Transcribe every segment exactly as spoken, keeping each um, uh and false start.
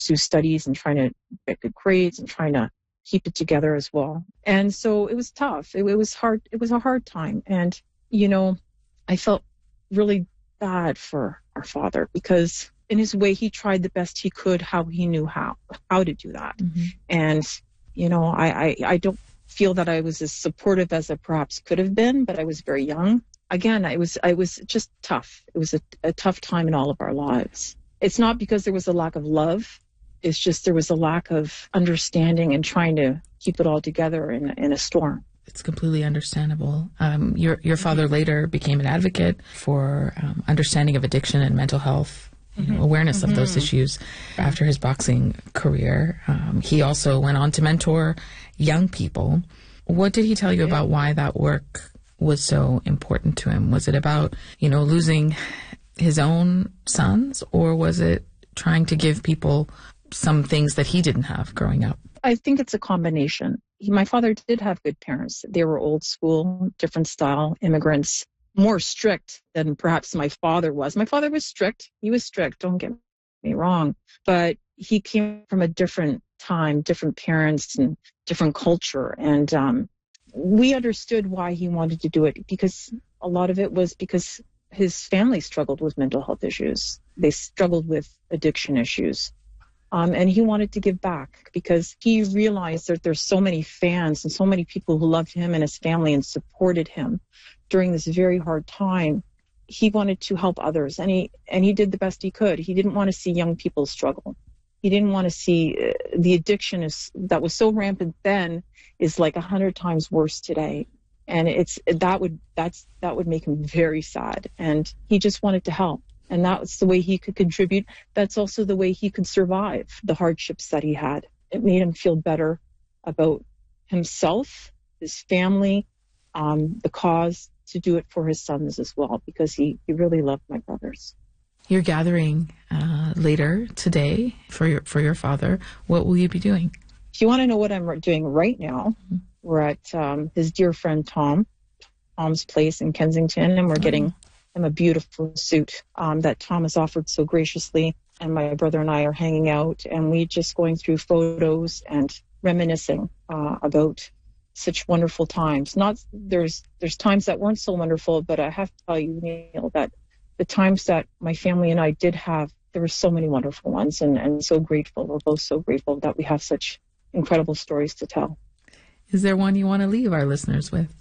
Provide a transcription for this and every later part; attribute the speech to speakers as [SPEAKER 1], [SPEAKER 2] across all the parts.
[SPEAKER 1] pursue studies and trying to get good grades and trying to keep it together as well. And so it was tough. It, it was hard. It was a hard time. And, you know, I felt really bad for our father because in his way, he tried the best he could, how he knew how, how to do that. Mm-hmm. And, you know, I, I, I don't feel that I was as supportive as I perhaps could have been, but I was very young. Again, I was, I was just tough. It was a, a tough time in all of our lives. It's not because there was a lack of love. It's just there was a lack of understanding and trying to keep it all together in, in a storm.
[SPEAKER 2] It's completely understandable. Um, your your father later became an advocate for um, understanding of addiction and mental health, you know, mm-hmm. awareness mm-hmm. of those issues after his boxing career. Um, he also went on to mentor young people. What did he tell you about why that work was so important to him? Was it about, you know, losing his own sons, or was it trying to give people some things that he didn't have growing up?
[SPEAKER 1] I think it's a combination. He, my father did have good parents. They were old school, different style immigrants, more strict than perhaps my father was. My father was strict. He was strict, don't get me wrong. But he came from a different time, different parents and different culture. And um, we understood why he wanted to do it, because a lot of it was because his family struggled with mental health issues. They struggled with addiction issues. Um, and he wanted to give back because he realized that there's so many fans and so many people who loved him and his family and supported him during this very hard time. He wanted to help others, and he and he did the best he could. He didn't want to see young people struggle. He didn't want to see uh, the addiction is, that was so rampant then is like a hundred times worse today. And it's that would that's that would make him very sad. And he just wanted to help. And that's the way he could contribute. That's also the way he could survive the hardships that he had. It made him feel better about himself, his family, um, the cause, to do it for his sons as well, because he, he really loved my brothers.
[SPEAKER 2] You're gathering uh, later today for your for your father. What will you be doing?
[SPEAKER 1] If you want to know what I'm doing right now, mm-hmm. we're at um, his dear friend Tom, Tom's place in Kensington, and we're oh. getting him a beautiful suit um, that Tom has offered so graciously. And my brother and I are hanging out, and we just going through photos and reminiscing uh, about such wonderful times. Not there's there's times that weren't so wonderful, but I have to tell you, Neil, that the times that my family and I did have, there were so many wonderful ones, and, and so grateful. We're both so grateful that we have such incredible stories to tell.
[SPEAKER 2] Is there one you want to leave our listeners with?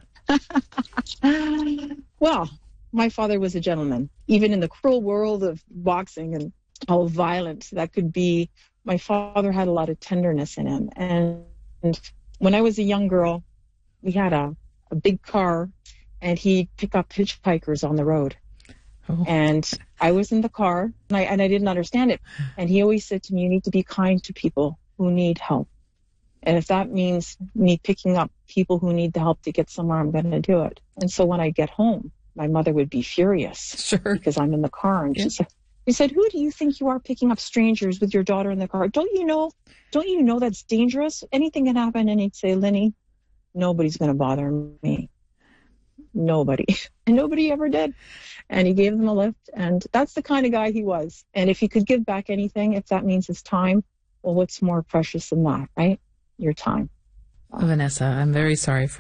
[SPEAKER 1] Well, my father was a gentleman. Even in the cruel world of boxing and how violent that could be, my father had a lot of tenderness in him. And, and when I was a young girl, we had a, a big car, and he'd pick up hitchhikers on the road. Oh. And I was in the car, and I, and I didn't understand it. And he always said to me, you need to be kind to people who need help. And if that means me picking up people who need the help to get somewhere, I'm going to do it. And so when I get home, my mother would be furious
[SPEAKER 2] sure.
[SPEAKER 1] because I'm in the car. And yeah. she said, he said, who do you think you are picking up strangers with your daughter in the car? Don't you know, don't you know that's dangerous? Anything can happen. And he'd say, Lenny, nobody's going to bother me. Nobody. And nobody ever did. And he gave them a lift. And that's the kind of guy he was. And if he could give back anything, if that means his time, well, what's more precious than that, right? Your time.
[SPEAKER 2] Vanessa, I'm very sorry for